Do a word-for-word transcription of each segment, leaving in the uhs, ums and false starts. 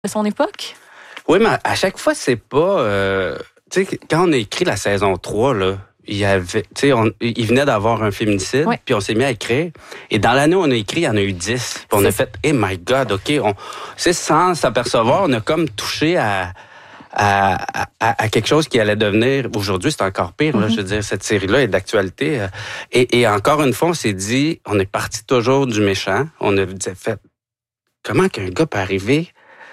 de son époque? Oui, mais à chaque fois, c'est pas... Euh, tu sais, quand on a écrit la saison trois, là, il y avait... Tu sais, il venait d'avoir un féminicide, oui. Puis on s'est mis à écrire. Et dans l'année où on a écrit, il y en a eu dix. Puis on a fait, « Hey my God, OK. » on, c'est sans s'apercevoir, on a comme touché à... À, à, à quelque chose qui allait devenir... Aujourd'hui, c'est encore pire. Là, mm-hmm. Je veux dire, cette série-là est d'actualité. Et, et encore une fois, on s'est dit... On est parti toujours du méchant. On a fait... Comment qu'un gars peut arriver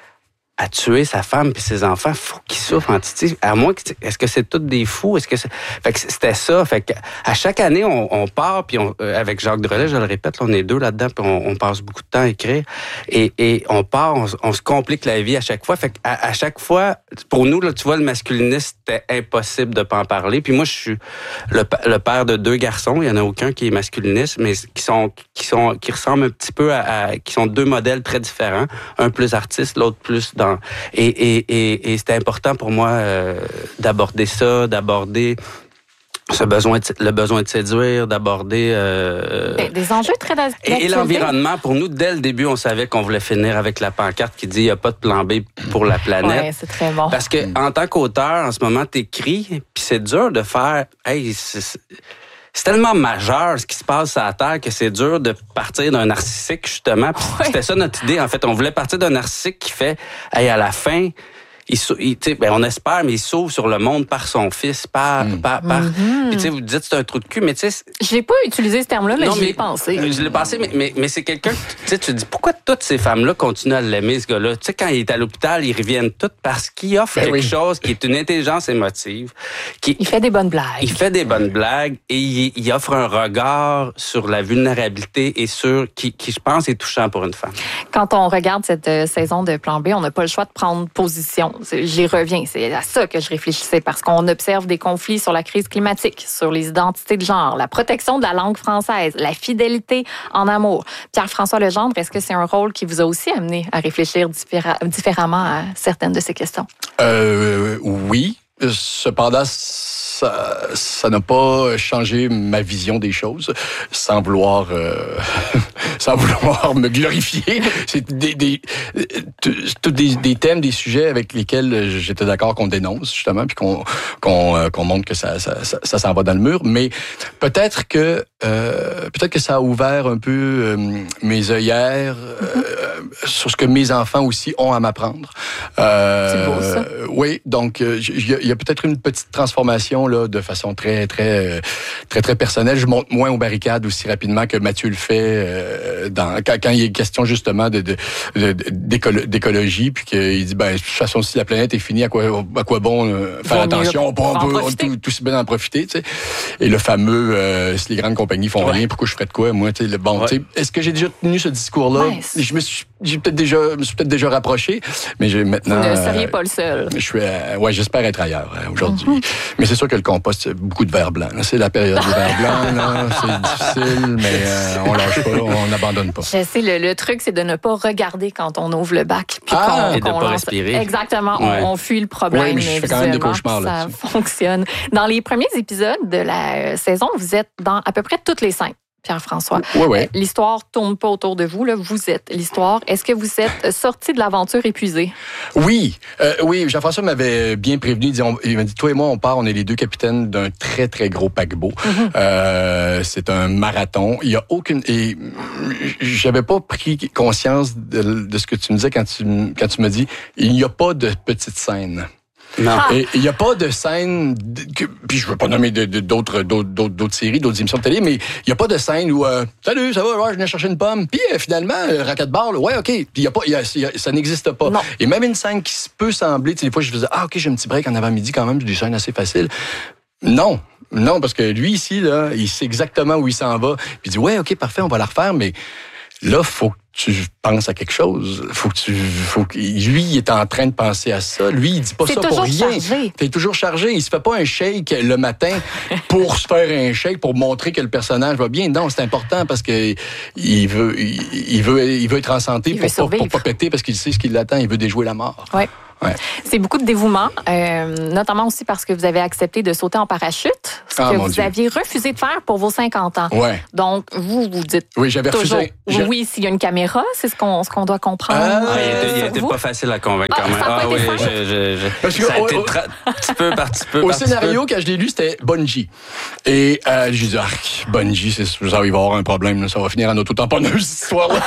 à tuer sa femme puis ses enfants? Faut qu'ils souffrent en titi. À moins que... Est-ce que c'est tous des fous? Est-ce que c'est... Fait que c'était ça. Fait que à chaque année, on, on part, puis on, avec Jacques Drolet, je le répète, là, on est deux là-dedans, puis on, on passe beaucoup de temps à écrire. Et, et on part, on, on se complique la vie à chaque fois. Fait qu'à à chaque fois, pour nous, là, tu vois, le masculinisme, c'était impossible de pas en parler. Puis moi, je suis le, le père de deux garçons. Il y en a aucun qui est masculiniste, mais qui sont qui sont qui ressemblent un petit peu à, à qui sont deux modèles très différents. Un plus artiste, l'autre plus dans Et, et, et, et c'était important pour moi euh, d'aborder ça, d'aborder ce besoin de, le besoin de séduire, d'aborder... Euh, des enjeux très d'actualité. Et, et l'environnement, pour nous, dès le début, on savait qu'on voulait finir avec la pancarte qui dit « Il n'y a pas de plan B pour la planète. » Oui, c'est très bon. Parce que en tant qu'auteur, en ce moment, t'écris, puis c'est dur de faire... Hey, c'est, c'est tellement majeur ce qui se passe à la Terre que c'est dur de partir d'un narcissique, justement. Puis ouais. C'était ça notre idée, en fait. On voulait partir d'un narcissique qui fait, hey, à la fin, il, il, ben, on espère, mais il s'ouvre sur le monde par son fils, par... Mm. par, par mm-hmm. Puis, vous dites c'est un trou de cul, mais tu sais... Je n'ai pas utilisé ce terme-là, mais non, je l'ai pensé. Je l'ai pensé, mais, mais, mais c'est quelqu'un... Tu sais, tu dis, pourquoi toutes ces femmes-là continuent à l'aimer, ce gars-là? Tu sais, quand il est à l'hôpital, ils reviennent toutes parce qu'il offre ben quelque oui. chose qui est une intelligence émotive. Qui, il fait des bonnes blagues. Il fait des bonnes blagues et il, il offre un regard sur la vulnérabilité et sur... Qui, qui, je pense, est touchant pour une femme. Quand on regarde cette euh, saison de Plan B, on n'a pas le choix de prendre position. J'y reviens. C'est à ça que je réfléchissais parce qu'on observe des conflits sur la crise climatique, sur les identités de genre, la protection de la langue française, la fidélité en amour. Pierre-François Legendre, est-ce que c'est un rôle qui vous a aussi amené à réfléchir différa- différemment à certaines de ces questions? Euh, oui. Cependant, ça, ça n'a pas changé ma vision des choses, sans vouloir, euh, sans vouloir me glorifier. C'est des, des, tous des, des thèmes, des sujets avec lesquels j'étais d'accord qu'on dénonce justement, puis qu'on, qu'on, qu'on montre que ça, ça, ça, ça s'en va dans le mur. Mais peut-être que, euh, peut-être que ça a ouvert un peu euh, mes œillères euh, sur ce que mes enfants aussi ont à m'apprendre. Euh, C'est beau ça. Oui, donc il y a Il y a peut-être une petite transformation là, de façon très, très, très, très personnelle. Je monte moins aux barricades aussi rapidement que Mathieu le fait euh, dans, quand, quand il est question justement de, de, de, d'écolo, d'écologie, puis qu'il dit, ben, de toute façon, si la planète est finie, à quoi, à quoi bon euh, faire bon, attention? On peut, on peut on, tout, tout si bien en profiter, tu sais. Et le fameux, euh, si les grandes compagnies font ouais. rien, pourquoi je ferais de quoi? Moi, tu sais, le bon, ouais. tu sais, est-ce que j'ai déjà tenu ce discours-là? Nice. Je me suis, j'ai peut-être déjà, je me suis peut-être déjà rapproché, mais j'ai maintenant. Vous ne seriez euh, pas le seul. Je suis, euh, ouais, j'espère être ailleurs aujourd'hui. Mm-hmm. Mais c'est sûr que le compost, c'est beaucoup de verre blanc. Là. C'est la période du verre blanc. Là. C'est difficile, mais euh, on lâche pas, on n'abandonne pas. Je sais, le, le truc, c'est de ne pas regarder quand on ouvre le bac. Puis ah, qu'on, et de ne pas lance... respirer. Exactement, ouais. on, on fuit le problème. Oui, mais je fais quand même des cauchemars. Ça là, fonctionne. Dans les premiers épisodes de la saison, vous êtes dans à peu près toutes les scènes. Pierre-François. Oui, oui. L'histoire tourne pas autour de vous, là. Vous êtes l'histoire. Est-ce que vous êtes sorti de l'aventure épuisé? Oui. Euh, oui, Jean-François m'avait bien prévenu. Il m'a dit, toi et moi, on part, on est les deux capitaines d'un très, très gros paquebot. Mm-hmm. Euh, c'est un marathon. Il y a aucune... Et j'avais pas pris conscience de, de ce que tu me disais quand tu, quand tu me dis, il n'y a pas de petite scène. Non. Et il n'y a pas de scène, que, puis je veux pas nommer de, de, d'autres, d'autres, d'autres, d'autres séries, d'autres émissions de télé, mais il n'y a pas de scène où euh, salut, ça va, ouais, je viens chercher une pomme, puis euh, finalement, euh, racquetball, ouais, ok, puis il y a pas, y a, y a, ça n'existe pas. Non. Et même une scène qui peut sembler, tu sais, des fois je faisais ah ok, j'ai un petit break en avant-midi quand même, j'ai des scènes assez faciles. Non, non, parce que lui ici là, il sait exactement où il s'en va, puis il dit ouais, ok, parfait, on va la refaire, mais là, faut que tu penses à quelque chose. Faut que tu, faut que, lui, il est en train de penser à ça. Lui, il dit pas c'est ça pour rien. Chargé. T'es toujours chargé. Il se fait pas un shake le matin pour se faire un shake, pour montrer que le personnage va bien. Non, c'est important parce que il veut, il, il veut, il veut être en santé il pour pas, pour pas péter parce qu'il sait ce qui l'attend. Il veut déjouer la mort. Ouais. Ouais. C'est beaucoup de dévouement, euh, notamment aussi parce que vous avez accepté de sauter en parachute, ce ah, que vous Dieu. aviez refusé de faire pour vos cinquante ans. Ouais. Donc, vous, vous dites oui, j'avais toujours refusé. oui, s'il y a une caméra. caméra, c'est ce qu'on, ce qu'on doit comprendre. Ah, euh, il était, il sur était vous? pas facile à convaincre Ah, quand même. ça a pas Ah été oui, simple. je, je, je, Parce que ça a au- été au- tra- petit peu par petit peu. Au par petit scénario, peu. quand je l'ai lu, c'était Bungie. Et euh, j'ai dit, arc, Bungie, c'est, ça, il va y avoir un problème. Là, ça va finir en auto-tamponneuse, cette histoire-là.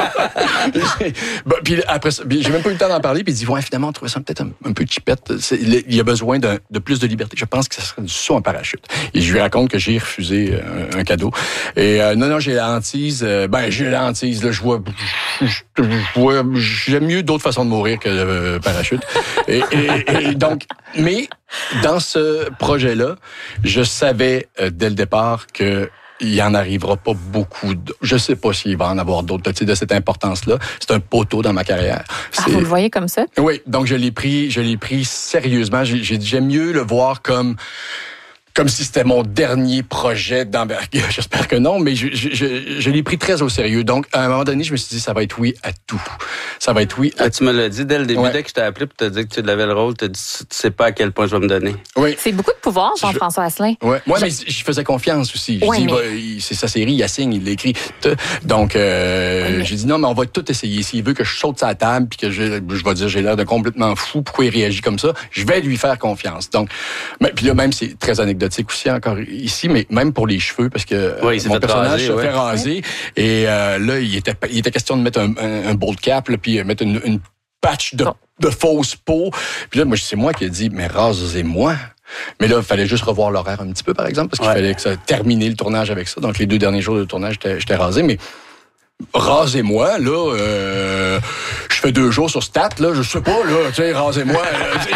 Bon, puis après ça, puis j'ai même pas eu le temps d'en parler. Puis il dit, ouais, finalement, on trouvait ça peut-être un, un peu chipette. C'est, il y a besoin d'un, de plus de liberté. Je pense que ça serait du saut en parachute. Et je lui raconte que j'ai refusé un, un cadeau. Et euh, non, non, j'ai la hantise. Euh, ben, j'ai la hantise. Là, je vois, je, je, je vois, j'aime mieux d'autres façons de mourir que le euh, parachute. Et, et, et donc, mais dans ce projet-là, je savais euh, dès le départ que il en arrivera pas beaucoup. De... Je sais pas s'il va en avoir d'autres, tu sais, de cette importance-là. C'est un poteau dans ma carrière. Ah, vous le voyez comme ça? Oui, donc je l'ai pris, je l'ai pris sérieusement. J'ai, j'ai, j'aime mieux le voir comme comme si c'était mon dernier projet d'envergure. J'espère que non, mais je, je, je, je l'ai pris très au sérieux. Donc, à un moment donné, je me suis dit, ça va être oui à tout. Ça va être oui à Là, tu me l'as dit dès le début, Ouais. dès que je t'ai appelé pour te dire que tu avais le rôle, tu dit, tu sais pas à quel point je vais me donner. Oui. C'est beaucoup de pouvoir, Jean-François Asselin. Ouais. Moi, Je- mais je faisais confiance aussi. Je Ouais, dis, mais- bah, il- c'est sa série, il signe, il l'écrit. Donc, euh, Ouais, mais- j'ai dit non, mais on va tout essayer. S'il veut que je saute sa table puis que je, je vais dire j'ai l'air de complètement fou, pourquoi il réagit comme ça, je vais lui faire confiance. Donc, mais, puis là, même, c'est très anecdotique aussi encore ici, mais même pour les cheveux, parce que Oui, il s'est mon fait personnage raser, se ouais. fait raser. Et euh, là, il était, il était question de mettre un, un, un bold cap, là, puis mettre une, une patch de, Bon. de fausse peau. Puis là, moi, c'est moi qui ai dit, mais rasez-moi. Mais là, il fallait juste revoir l'horaire un petit peu, par exemple, parce qu'il Ouais. fallait que ça terminer le tournage avec ça. Donc, les deux derniers jours de tournage, j'étais, j'étais rasé, mais rasez-moi, là, euh, je fais deux jours sur Stat, là, je sais pas, là, tu sais, rasez-moi, euh, tu sais,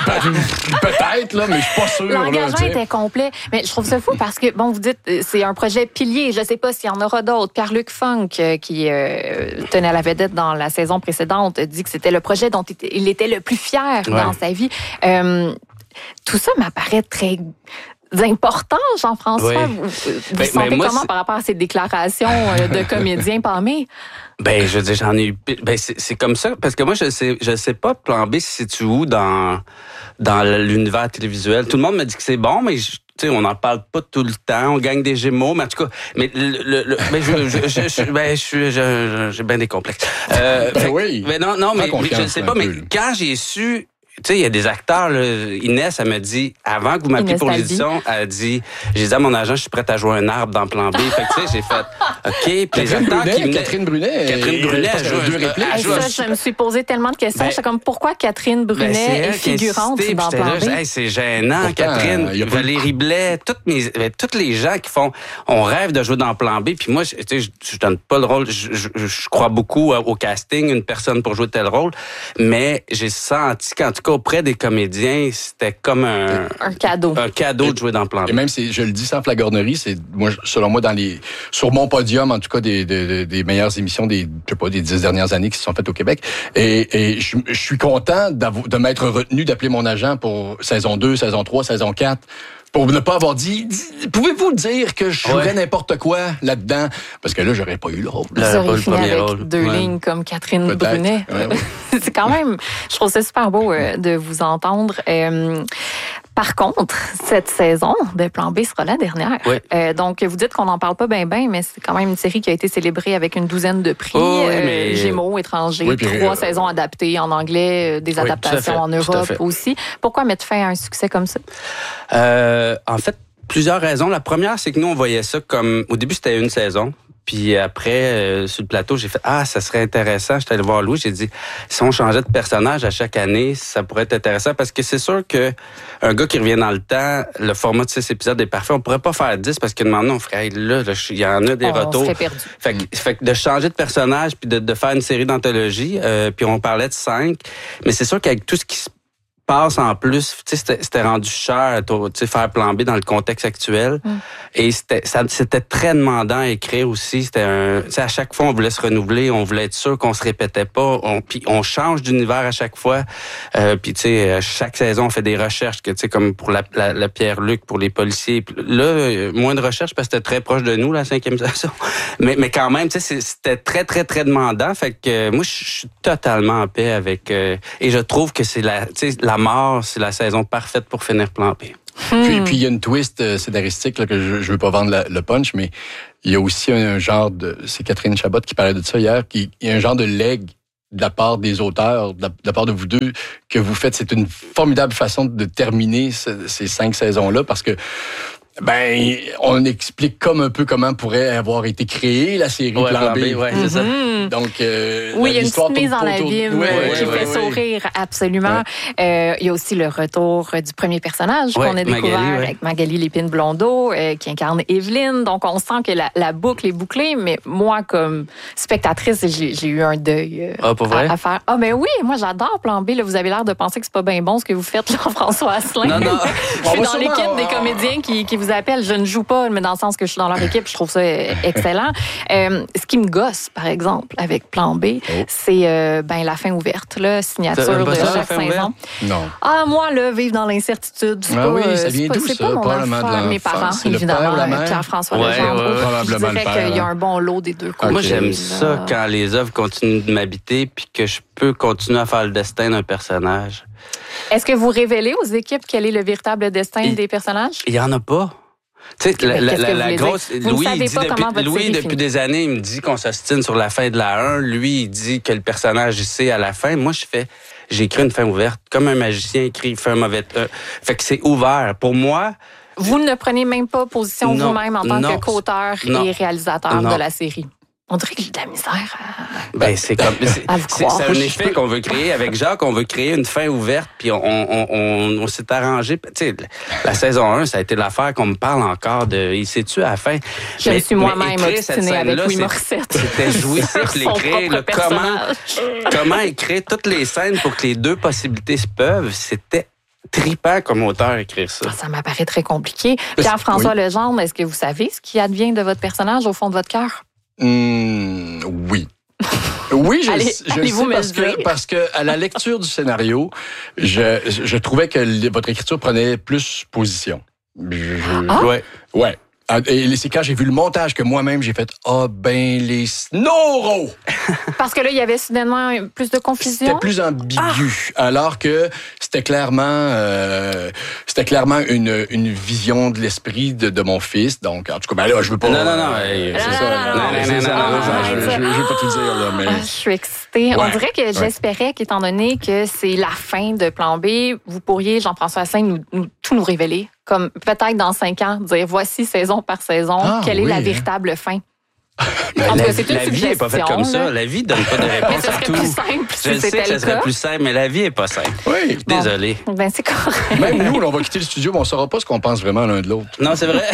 je- peut-être, là, mais je suis pas sûr, là, L'engagement tu sais. était complet. Mais je trouve ça fou parce que, bon, vous dites, euh, c'est un projet pilier. Je sais pas s'il y en aura d'autres. Pierre-Luc Funk, euh, qui euh, tenait à la vedette dans la saison précédente, dit que c'était le projet dont il était- il était le plus fier Ouais. dans sa vie. Euh, tout ça m'apparaît très important, Jean-François. Oui. Vous, vous Ben, sentez ben, moi, comment c'est- par rapport à ces déclarations euh, de comédiens pâmés? Ben, je veux dire, j'en ai eu. Ben, c'est, c'est comme ça, parce que moi, je sais, je sais pas, Plan B se situe où dans, dans l'univers télévisuel. Tout le monde me dit que c'est bon, mais je- tu sais, on n'en parle pas tout le temps. On gagne des Gémeaux, mais en tout cas, mais le, le, le- ben, je, je, je, je- ben, je suis, je- je- j'ai bien des complexes. Euh, Ben fait- oui. Ben non, non, Prends mais, mais je confiance ne sais un pas, mais peu, là. quand j'ai su. Tu sais, il y a des acteurs, là, Inès, elle me dit, avant que vous m'appeliez Inès pour Talbi. l'édition, elle a dit, j'ai dit à mon agent, je suis prête à jouer un arbre dans Plan B. Fait que, tu sais, j'ai fait, OK, puis les Catherine acteurs Brunet, qui venaient- Catherine Brunet. Catherine Brunet, je pense elle qu'elle a joue- deux répliques. elle Hey, joue- ça, je me suis posé tellement de questions. Ben, J'étais comme, pourquoi Catherine Ben, Brunet c'est est elle qui a figurante insisté, dans puis j'étais Plan là, B? je dis, hey, c'est gênant, Pourtant, Catherine, il y a pas- Valérie Blais, toutes mes, ben, tous les gens qui font, on rêve de jouer dans Plan B, puis moi, je, tu sais, je, je donne pas le rôle, je, je, je crois beaucoup au casting, une personne pour jouer tel rôle, mais j'ai senti qu'en tout cas, auprès des comédiens, c'était comme un, Un cadeau. un cadeau de jouer dans Plan B. Et même, c'est, je le dis sans flagornerie, c'est moi, selon moi, dans les, sur mon podium, en tout cas, des, des, des meilleures émissions des, je sais pas, des dix dernières années qui se sont faites au Québec. Et, et je, je suis content d'avo- de m'être retenu d'appeler mon agent pour saison deux, saison trois, saison quatre. Pour ne pas avoir dit, dit- pouvez-vous dire que je jouerais Ouais. n'importe quoi là-dedans? Parce que là, j'aurais pas eu le rôle. Le- Vous pas auriez le fini premier avec rôle. deux Ouais. lignes comme Catherine Peut-être. Brunet. Ouais, ouais. C'est quand même, je trouve ça super beau euh, de vous entendre. Euh, par contre, cette saison de Plan B sera la dernière. Oui. Euh, donc, vous dites qu'on n'en parle pas bien, bien, mais c'est quand même une série qui a été célébrée avec une douzaine de prix. Oh, oui, euh, mais- Gémeaux, étrangers, Oui, puis, trois euh, saisons adaptées en anglais, euh, des tout à adaptations fait, en tout à Europe fait. aussi. Pourquoi mettre fin à un succès comme ça? Euh, en fait, plusieurs raisons. La première, c'est que nous, on voyait ça comme... Au début, c'était une saison. Puis après, euh, sur le plateau, j'ai fait « Ah, ça serait intéressant. » J'étais allé voir Louis, j'ai dit « Si on changeait de personnage à chaque année, ça pourrait être intéressant. » Parce que c'est sûr que un gars qui revient dans le temps, le format de six épisodes est parfait. On pourrait pas faire dix parce que maintenant, on ferait hey, « Là, là, il y en a des On retours. serait perdu. » Fait que, fait que de changer de personnage puis de, de faire une série d'anthologie, euh, puis on parlait de cinq. Mais c'est sûr qu'avec tout ce qui se passe en plus, tu sais, c'était, c'était rendu cher, tu sais, faire Plan B dans le contexte actuel. Mm. Et c'était, ça, c'était très demandant à écrire aussi. C'était un, tu sais, à chaque fois, on voulait se renouveler, on voulait être sûr qu'on se répétait pas. On, puis on change d'univers à chaque fois. Euh, puis tu sais, chaque saison, on fait des recherches, que tu sais, comme pour la, la, la Pierre-Luc, pour les policiers. Puis là, moins de recherches parce que c'était très proche de nous, la cinquième saison. Mais, mais quand même, tu sais, c'était très, très, très demandant. Fait que euh, moi, je suis totalement en paix avec... Euh, et je trouve que c'est la, tu sais, la mort, c'est la saison parfaite pour finir Plan B. Puis, puis il y a une twist euh, scénaristique là, que je, je veux pas vendre la- le punch, mais il y a aussi un genre de... C'est Catherine Chabot qui parlait de ça hier, qui, il y a un genre de legs de la part des auteurs, de la, de la part de vous deux, que vous faites. C'est une formidable façon de terminer ce, ces cinq saisons-là, parce que ben, on explique comme un peu comment pourrait avoir été créée la série ouais, Plan B. B ouais, c'est ça. Donc, euh, oui, il y a une petite mise en l'abîme ouais, ouais, qui ouais, fait ouais, sourire, absolument. Ouais. Euh, il y a aussi le retour du premier personnage ouais, qu'on a découvert Magali, ouais. avec Magali Lépine-Blondeau, euh, qui incarne Evelyne. Donc, on sent que la, la boucle est bouclée, mais moi, comme spectatrice, j'ai, j'ai eu un deuil euh, ah, pour vrai? À, à faire. Ah, mais oui, moi, j'adore Plan B. Là, vous avez l'air de penser que c'est pas bien bon ce que vous faites, là, François Asselin. Non, non. Je suis dans l'équipe des comédiens qui, qui vous appellent. Je ne joue pas, mais dans le sens que je suis dans leur équipe, je trouve ça excellent. Euh, ce qui me gosse, par exemple, avec Plan B, oh. c'est euh, ben, la fin ouverte, là, signature de chaque saison. Non. Ah, moi, là, vivre dans l'incertitude, c'est ah pas, oui, ça vient c'est pas, d'où, c'est ça? pas mon Probablement affaire. De mes parents, c'est évidemment, le Pierre-François ouais, Legendre. ouais, probablement je dirais le qu'il y a un bon lot des deux côtés. Moi, j'aime ça quand les œuvres continuent de m'habiter puis que je peux continuer à faire le destin d'un personnage. Est-ce que vous révélez aux équipes quel est le véritable destin il, des personnages? Il y en a pas. Tu sais, la, la, la, la grosse. Louis, il dit depuis, Louis depuis des années, il me dit qu'on s'ostine sur la fin de la un. Lui, il dit que le personnage, il sait à la fin. Moi, je fais. J'ai écrit une fin ouverte. Comme un magicien écrit, il fait un mauvais. Euh, fait que c'est ouvert. Pour moi. Vous ne prenez même pas position non, vous-même en tant non, que qu'auteur non, et réalisateur non. de la série. On dirait que j'ai de la misère à, ben, c'est comme, c'est, à vous croire. C'est, c'est un effet qu'on veut créer. Avec Jacques, on veut créer une fin ouverte, puis on, on, on, on s'est arrangé. Tu sais, la saison un, ça a été l'affaire qu'on me parle encore de... Il sait-tu à la fin? Je mais, suis moi-même obstinée avec Louis Morissette. C'était jouissif, l'écrire. Là, comment, comment écrire toutes les scènes pour que les deux possibilités se peuvent, c'était... tripant comme auteur écrire ça. Ça m'apparaît très compliqué. Pierre-François oui. Legendre, est-ce que vous savez ce qui advient de votre personnage au fond de votre cœur? Mmh, oui. Oui, je, allez, je allez sais parce que, parce que à la lecture du scénario, je, je trouvais que votre écriture prenait plus position. Je, ah? Ouais. Ouais. Et c'est quand j'ai vu le montage que moi-même, j'ai fait « Ah, oh, ben, les Snorro! » Parce que là, il y avait soudainement plus de confusion? C'était plus ambigu. Ah. Alors que c'était clairement euh, c'était clairement une, une vision de l'esprit de, de mon fils. Donc, en tout cas, ben là, je veux pas... Non, non, non. Euh, c'est ça. Je ne veux pas tout dire, là, mais... Ah, je suis excitée. Ouais. On dirait que ouais. j'espérais qu'étant donné que c'est la fin de Plan B, vous pourriez, Jean-François Asselin, nous, nous, tout nous révéler. Comme peut-être dans cinq ans, dire voici saison par saison, ah, quelle oui, est la véritable fin. Ben, la, c'est une la vie n'est pas faite comme là. Ça. La vie donne pas de réponse à tout. Plus simple, je si sais que ça serait plus simple, mais la vie est pas simple. Oui. Bon. Désolé. Ben, c'est correct. Même nous, là, on va quitter le studio, mais on ne saura pas ce qu'on pense vraiment l'un de l'autre. Non, c'est vrai.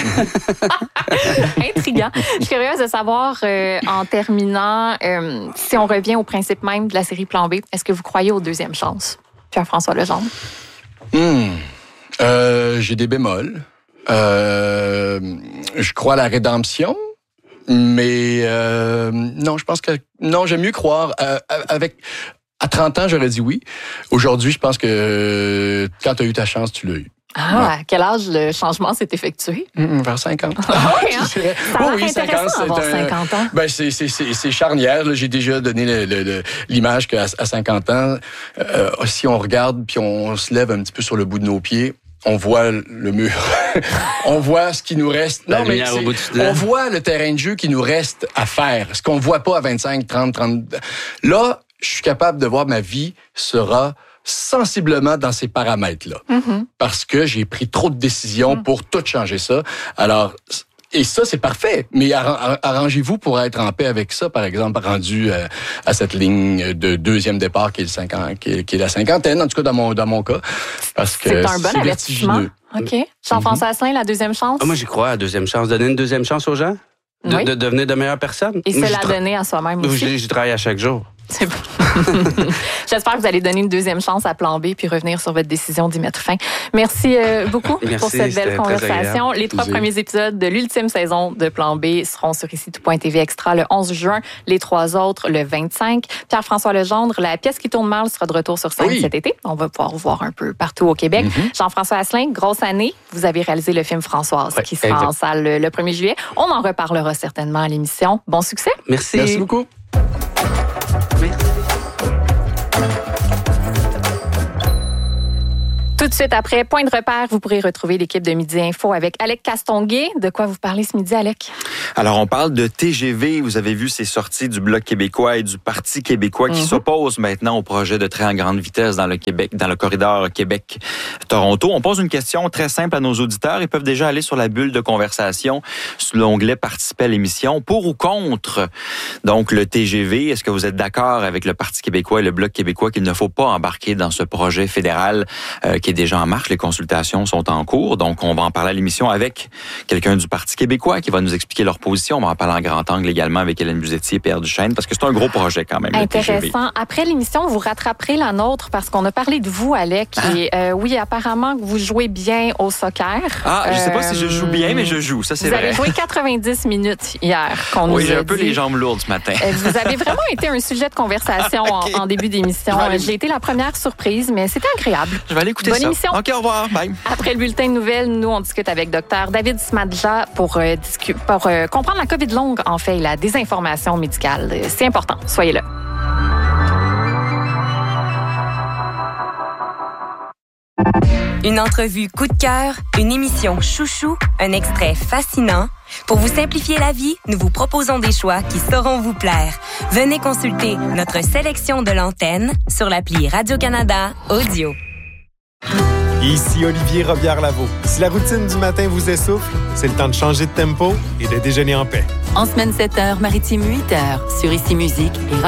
Intriguant. Je suis curieuse de savoir, euh, en terminant, euh, si on revient au principe même de la série Plan B, est-ce que vous croyez aux deuxièmes chances? Pierre-François Legendre. Hmm. Euh, j'ai des bémols. Euh, je crois à la rédemption, mais euh, non, je pense que non, j'aime mieux croire. Euh, avec à trente ans, j'aurais dit oui. Aujourd'hui, je pense que euh, quand tu as eu ta chance, tu l'as eu. Ah, ouais. À quel âge le changement s'est effectué? Mmh, vers cinquante. Ah oui, hein? Ça oh, oui, cinquante, c'est d'avoir un, cinquante ans. Ben, c'est, c'est, c'est, c'est charnière. Là. J'ai déjà donné le, le, le, l'image qu'à à cinquante ans, euh, si on regarde puis on se lève un petit peu sur le bout de nos pieds, on voit le mur. On voit ce qui nous reste. Non, mais au bout du on voit le terrain de jeu qui nous reste à faire. Ce qu'on voit pas à vingt-cinq, trente, trente. Là, je suis capable de voir ma vie sera sensiblement dans ces paramètres-là. Mm-hmm. Parce que j'ai pris trop de décisions mm. pour tout changer ça. Alors, et ça, c'est parfait. Mais arrangez-vous pour être en paix avec ça, par exemple, rendu à, à cette ligne de deuxième départ qui est, le cinquante, qui est, qui est la cinquantaine, en tout cas dans mon, dans mon cas. Parce que c'est un bon avertissement. OK. Jean-François Asselin, la deuxième chance? Ah, moi, j'y crois à la deuxième chance. Donner une deuxième chance aux gens? De, oui. de devenir de meilleures personnes? Et se la tra- donner à soi-même aussi? J'y travaille à chaque jour. C'est bon. J'espère que vous allez donner une deuxième chance à Plan B puis revenir sur votre décision d'y mettre fin. Merci euh, beaucoup Merci, pour cette belle conversation. Les trois premiers épisodes de l'ultime saison de Plan B seront sur ici tout point T V Extra le onze juin, les trois autres le vingt-cinq. Pierre-François Legendre, la pièce qui tourne mal sera de retour sur scène oui. cet été. On va pouvoir vous voir un peu partout au Québec. Mm-hmm. Jean-François Asselin, grosse année. Vous avez réalisé le film Françoise oui, qui sera exact. en salle le, le premier juillet. On en reparlera certainement à l'émission. Bon succès. Merci. Merci beaucoup. Merci. Tout de suite. suite après Point de repère, vous pourrez retrouver l'équipe de Midi Info avec Alec Castonguay. De quoi vous parlez ce midi, Alec? Alors, on parle de T G V. Vous avez vu ces sorties du Bloc québécois et du Parti québécois qui mm-hmm. s'opposent maintenant au projet de train à grande vitesse dans le Québec, dans le corridor Québec-Toronto. On pose une question très simple à nos auditeurs. Ils peuvent déjà aller sur la bulle de conversation, sur l'onglet « Participer à l'émission ». Pour ou contre, donc, le T G V, est-ce que vous êtes d'accord avec le Parti québécois et le Bloc québécois qu'il ne faut pas embarquer dans ce projet fédéral euh, qui est déjà en marche? Les consultations sont en cours. Donc, on va en parler à l'émission avec quelqu'un du Parti québécois qui va nous expliquer leur position. On va en parler en grand angle également avec Hélène Buzetti et Pierre Duchesne parce que c'est un gros projet quand même. Intéressant. Après l'émission, vous rattraperez la nôtre parce qu'on a parlé de vous, Alec. Ah. Et euh, oui, apparemment, vous jouez bien au soccer. Ah, je sais pas euh, si je joue bien, mais je joue. Ça, c'est vous vrai. Vous avez joué quatre-vingt-dix minutes hier. Qu'on oui, nous j'ai a un peu dit. les jambes lourdes ce matin. Vous avez vraiment été un sujet de conversation okay. en, en début d'émission. J'ai été la première surprise, mais c'était agréable. Je vais aller écouter Bonne ça. émission. OK, au revoir. Bye. Après le bulletin de nouvelles, nous, on discute avec Dr David Smadja pour, euh, discu- pour euh, comprendre la COVID longue, en fait, et la désinformation médicale. C'est important. Soyez là. Une entrevue coup de cœur, une émission chouchou, un extrait fascinant. Pour vous simplifier la vie, nous vous proposons des choix qui sauront vous plaire. Venez consulter notre sélection de l'antenne sur l'appli Radio-Canada Audio. Ici Olivier Robillard-Lavaux. Si la routine du matin vous essouffle, c'est le temps de changer de tempo et de déjeuner en paix. En semaine sept heures, maritime huit heures, sur Ici Musique et